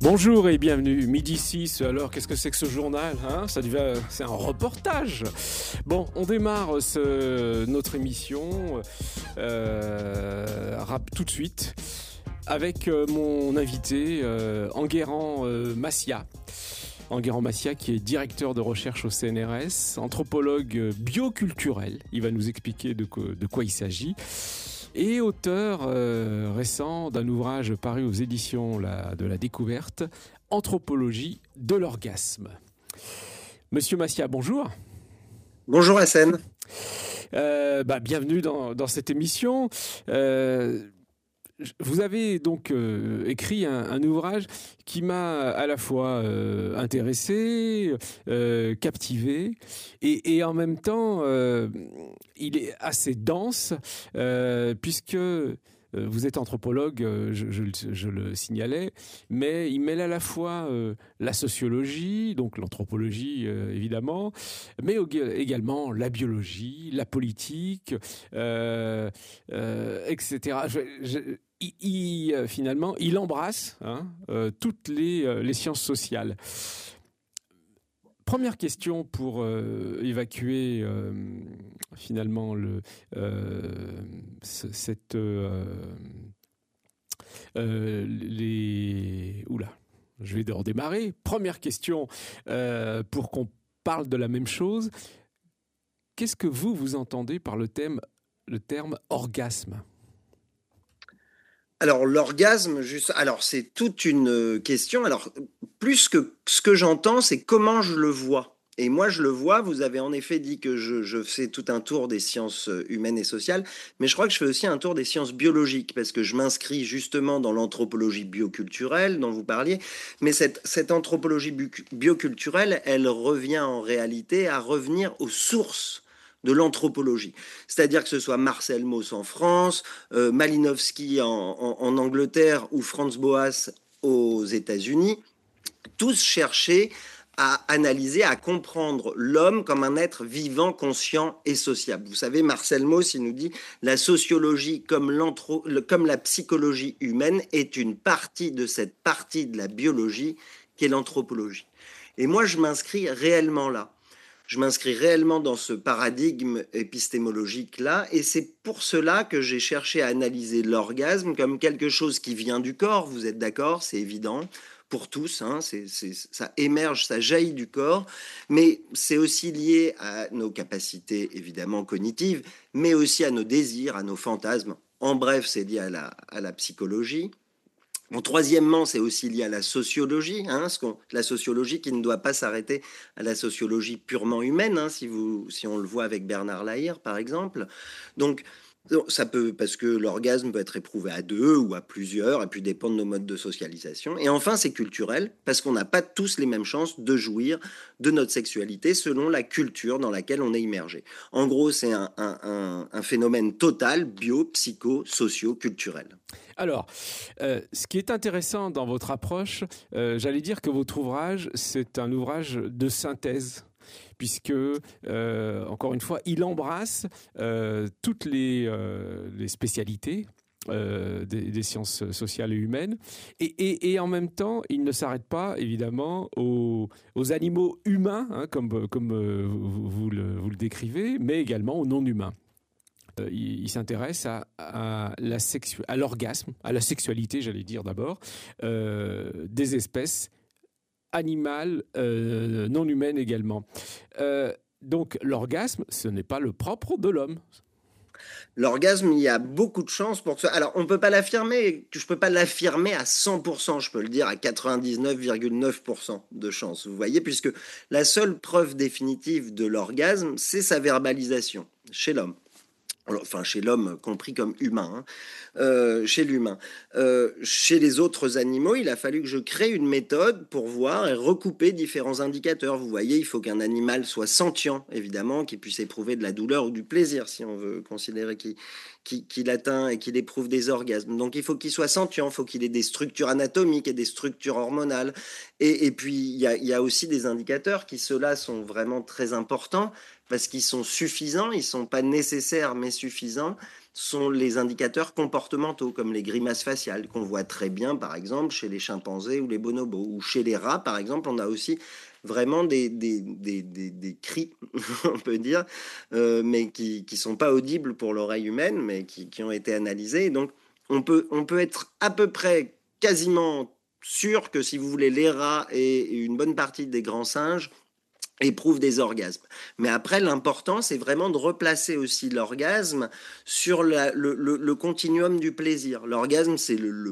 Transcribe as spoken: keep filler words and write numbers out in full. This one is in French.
Bonjour et bienvenue, midi six. Alors qu'est-ce que c'est que ce journal, hein? Ça devient, c'est un reportage. Bon, on démarre ce, notre émission euh, rap, tout de suite avec euh, mon invité euh, Enguerrand euh, Macia. Enguerrand Macia qui est directeur de recherche au C N R S, anthropologue bioculturel. Il va nous expliquer de quoi, de quoi il s'agit. Et auteur euh, récent d'un ouvrage paru aux éditions la, de la Découverte, Anthropologie de l'orgasme. Monsieur Macia, bonjour. Bonjour Hassen. Euh, bah, bienvenue dans, dans cette émission. Euh, Vous avez donc euh, écrit un, un ouvrage qui m'a à la fois euh, intéressé, euh, captivé, et, et en même temps, euh, il est assez dense, euh, puisque euh, vous êtes anthropologue, je, je, je le signalais, mais il mêle à la fois euh, la sociologie, donc l'anthropologie euh, évidemment, mais également la biologie, la politique, euh, euh, et cetera. Je, je, Il, il, finalement, il embrasse hein, euh, toutes les, euh, les sciences sociales. Première question pour euh, évacuer euh, finalement le, euh, cette euh, euh, les oula, je vais redémarrer. Première question euh, pour qu'on parle de la même chose. Qu'est-ce que vous vous entendez par le thème, le terme orgasme? Alors l'orgasme, juste, alors c'est toute une question. Alors plus que ce que j'entends, c'est comment je le vois. Et moi je le vois. Vous avez en effet dit que je, je fais tout un tour des sciences humaines et sociales, mais je crois que je fais aussi un tour des sciences biologiques parce que je m'inscris justement dans l'anthropologie bioculturelle dont vous parliez. Mais cette, cette anthropologie bioculturelle, elle revient en réalité à revenir aux sources de l'anthropologie. C'est-à-dire que ce soit Marcel Mauss en France, euh, Malinowski en, en, en Angleterre ou Franz Boas aux États-Unis, tous cherchaient à analyser, à comprendre l'homme comme un être vivant, conscient et sociable. Vous savez, Marcel Mauss, il nous dit « La sociologie, comme, comme la psychologie humaine, est une partie de cette partie de la biologie qu'est l'anthropologie. » Et moi, je m'inscris réellement là. Je m'inscris réellement dans ce paradigme épistémologique-là, et c'est pour cela que j'ai cherché à analyser l'orgasme comme quelque chose qui vient du corps, vous êtes d'accord, c'est évident, pour tous, hein, c'est, c'est, ça émerge, ça jaillit du corps, mais c'est aussi lié à nos capacités évidemment cognitives, mais aussi à nos désirs, à nos fantasmes. En bref, c'est lié à la, à la psychologie. Bon, troisièmement, c'est aussi lié à la sociologie, hein, ce qu'on, la sociologie qui ne doit pas s'arrêter à la sociologie purement humaine, hein, si, vous, si on le voit avec Bernard Lahire, par exemple. Donc, ça peut, parce que l'orgasme peut être éprouvé à deux ou à plusieurs, et puis dépend de nos modes de socialisation. Et enfin, c'est culturel, parce qu'on n'a pas tous les mêmes chances de jouir de notre sexualité selon la culture dans laquelle on est immergé. En gros, c'est un, un, un, un phénomène total, bio, psycho, socio, culturel. Alors, euh, ce qui est intéressant dans votre approche, euh, j'allais dire que votre ouvrage, c'est un ouvrage de synthèse, puisque, euh, encore une fois, il embrasse euh, toutes les, euh, les spécialités euh, des, des sciences sociales et humaines, et, et, et en même temps, il ne s'arrête pas, évidemment, aux, aux animaux humains, hein, comme, comme euh, vous, vous, le, vous le décrivez, mais également aux non-humains. Euh, il, il s'intéresse à, à, la sexu- à l'orgasme, à la sexualité, j'allais dire d'abord, euh, des espèces animales, euh, non humaines également. Euh, donc l'orgasme, ce n'est pas le propre de l'homme. L'orgasme, il y a beaucoup de chances pour que ça. Alors, on ne peut pas l'affirmer, je ne peux pas l'affirmer à cent pour cent, je peux le dire à quatre-vingt-dix-neuf virgule neuf pour cent de chance, vous voyez, puisque la seule preuve définitive de l'orgasme, c'est sa verbalisation chez l'homme. Enfin, chez l'homme compris comme humain, hein. euh, chez l'humain. Euh, chez les autres animaux, il a fallu que je crée une méthode pour voir et recouper différents indicateurs. Vous voyez, il faut qu'un animal soit sentient, évidemment, qu'il puisse éprouver de la douleur ou du plaisir, si on veut considérer qu'il, qu'il, qu'il atteint et qu'il éprouve des orgasmes. Donc, il faut qu'il soit sentient, il faut qu'il ait des structures anatomiques et des structures hormonales. Et, et puis, il y a, il y a aussi des indicateurs qui, ceux-là, sont vraiment très importants, parce qu'ils sont suffisants, ils ne sont pas nécessaires mais suffisants, sont les indicateurs comportementaux, comme les grimaces faciales, qu'on voit très bien, par exemple, chez les chimpanzés ou les bonobos. Ou chez les rats, par exemple, on a aussi vraiment des, des, des, des, des cris, on peut dire, euh, mais qui ne sont pas audibles pour l'oreille humaine, mais qui, qui ont été analysés. Donc, on peut, on peut être à peu près quasiment sûr que si vous voulez, les rats et une bonne partie des grands singes éprouvent des orgasmes. Mais après, l'important, c'est vraiment de replacer aussi l'orgasme sur la, le, le, le continuum du plaisir. L'orgasme, c'est le, le